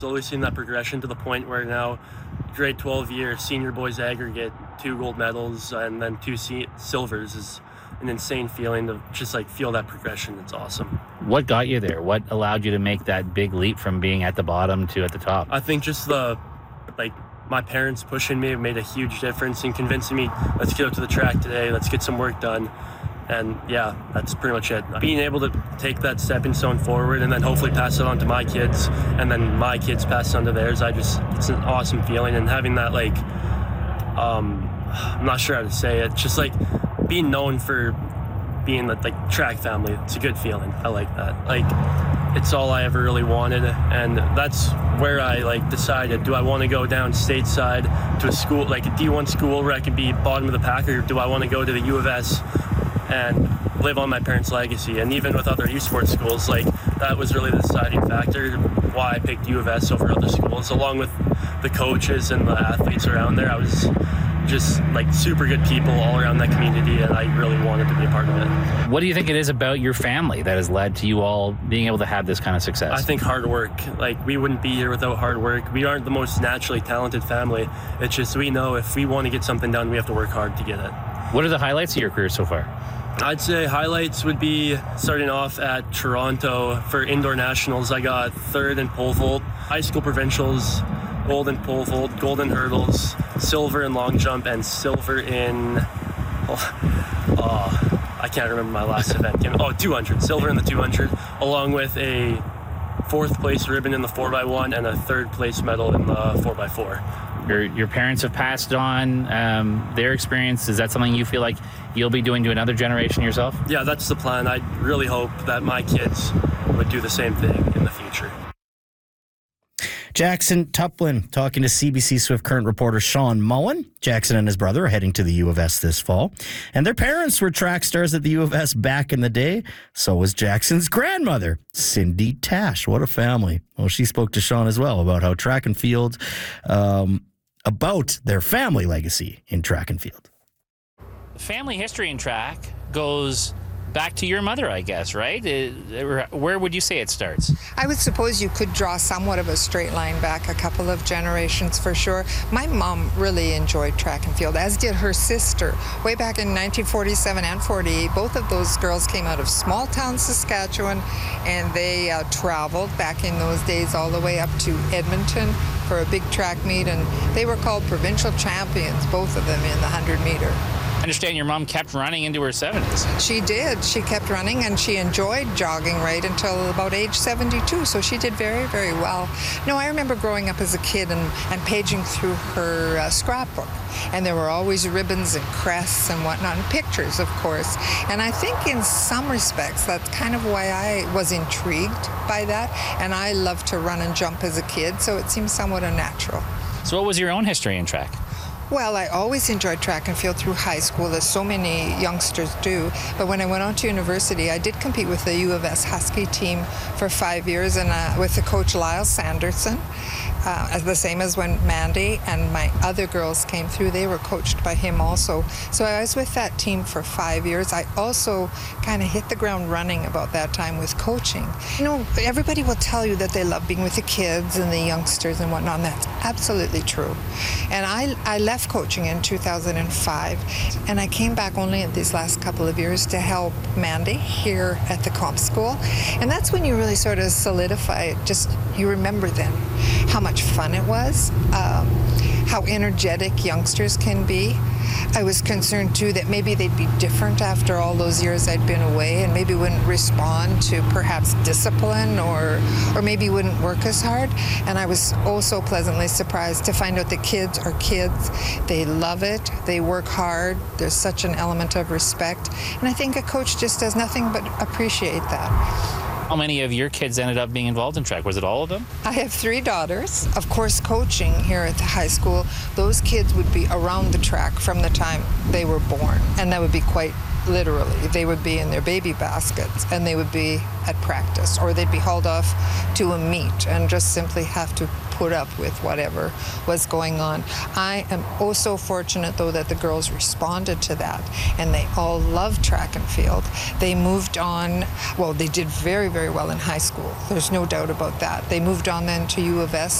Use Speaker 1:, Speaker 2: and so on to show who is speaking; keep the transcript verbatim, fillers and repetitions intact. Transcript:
Speaker 1: Slowly seeing that progression to the point where now grade twelve year senior boys aggregate two gold medals and then two c- silvers is an insane feeling to just like feel that progression. It's awesome.
Speaker 2: What got you there? What allowed you to make that big leap from being at the bottom to at the top?
Speaker 1: I think just the like my parents pushing me made a huge difference in convincing me, let's get out to the track today, let's get some work done. And yeah, that's pretty much it. Being able to take that stepping stone forward and then hopefully pass it on to my kids and then my kids pass it on to theirs, I just, it's an awesome feeling. And having that, like, um, I'm not sure how to say it, just like being known for being the like track family, it's a good feeling. I like that. Like, it's all I ever really wanted. And that's where I like decided, do I want to go down stateside to a school, like a D one school where I could be bottom of the pack, or do I want to go to the U of S and live on my parents' legacy? And even with other U Sports schools, like that was really the deciding factor why I picked U of S over other schools, along with the coaches and the athletes around there. I was just like super good people all around that community, and I really wanted to be a part of it.
Speaker 2: What do you think it is about your family that has led to you all being able to have this kind of success?
Speaker 1: I think hard work. Like, we wouldn't be here without hard work. We aren't the most naturally talented family. It's just we know if we want to get something done, we have to work hard to get it.
Speaker 2: What are the highlights of your career so far?
Speaker 1: I'd say highlights would be starting off at Toronto for indoor nationals. I got third in pole vault, high school provincials, gold in pole vault, gold in hurdles, silver in long jump, and silver in, oh, oh I can't remember my last event. Oh, two hundred, silver in the two hundred, along with a fourth place ribbon in the four by one and a third place medal in the four by four.
Speaker 2: Your, your parents have passed on um, their experience. Is that something you feel like you'll be doing to another generation yourself?
Speaker 1: Yeah, that's the plan. I really hope that my kids would do the same thing in the future.
Speaker 3: Jackson Tuplin talking to C B C Swift Current reporter Sean Mullen. Jackson and his brother are heading to the U of S this fall. And their parents were track stars at the U of S back in the day. So was Jackson's grandmother, Cindy Tash. What a family. Well, she spoke to Sean as well about how track and field, um, about their family legacy in track and field.
Speaker 2: Family history in track goes back to your mother, I guess, right? It, where would you say it starts?
Speaker 4: I would suppose you could draw somewhat of a straight line back a couple of generations for sure. My mom really enjoyed track and field, as did her sister. Way back in nineteen forty-seven and forty-eight, both of those girls came out of small town Saskatchewan, and they uh, traveled back in those days all the way up to Edmonton for a big track meet, and they were called provincial champions, both of them in the one hundred meter.
Speaker 2: I understand your mom kept running into her seventies.
Speaker 4: She did. She kept running, and she enjoyed jogging right until about age seventy-two, so she did very, very well. No, I remember growing up as a kid and, and paging through her uh, scrapbook, and there were always ribbons and crests and whatnot, and pictures, of course. And I think in some respects, that's kind of why I was intrigued by that, and I loved to run and jump as a kid, so it seems somewhat unnatural.
Speaker 2: So what was your own history in track?
Speaker 4: Well, I always enjoyed track and field through high school, as so many youngsters do. But when I went on to university, I did compete with the U of S Husky team for five years and uh, with the coach Lyle Sanderson. Uh, the same as when Mandy and my other girls came through, they were coached by him also. So I was with that team for five years. I also kind of hit the ground running about that time with coaching. You know, everybody will tell you that they love being with the kids and the youngsters and whatnot, and that's absolutely true. And I, I left coaching in two thousand five, and I came back only in these last couple of years to help Mandy here at the comp school. And that's when you really sort of solidify it. Just, you remember then how much fun it was, um, how energetic youngsters can be. I was concerned too that maybe they'd be different after all those years I'd been away, and maybe wouldn't respond to perhaps discipline, or or maybe wouldn't work as hard. And I was also pleasantly surprised to find out that kids are kids. They love it. They work hard. There's such an element of respect. And I think a coach just does nothing but appreciate that.
Speaker 2: How many of your kids ended up being involved in track? Was it all of them?
Speaker 4: I have three daughters. Of course, coaching here at the high school, those kids would be around the track from the time they were born, and that would be quite literally. They would be in their baby baskets and they would be at practice, or they'd be hauled off to a meet and just simply have to put up with whatever was going on. I am oh so fortunate, though, that the girls responded to that, and they all love track and field. They moved on, well, they did very, very well in high school. There's no doubt about that. They moved on then to U of S